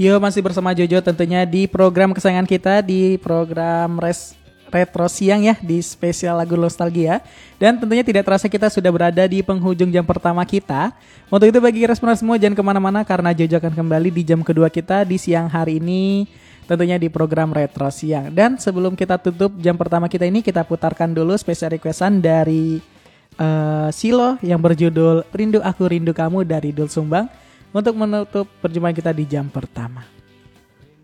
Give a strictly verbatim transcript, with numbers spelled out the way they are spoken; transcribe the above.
Yo, masih bersama Jojo tentunya di program kesayangan kita, di program Res Retro Siang ya, di spesial lagu nostalgia. Dan tentunya tidak terasa kita sudah berada di penghujung jam pertama kita. Untuk itu bagi respon semua jangan kemana-mana karena Jojo akan kembali di jam kedua kita di siang hari ini, tentunya di program Retro Siang. Dan sebelum kita tutup jam pertama kita ini, kita putarkan dulu spesial requestan dari uh, Silo yang berjudul Rindu Aku Rindu Kamu dari Dul Sumbang untuk menutup perjumpaan kita di jam pertama.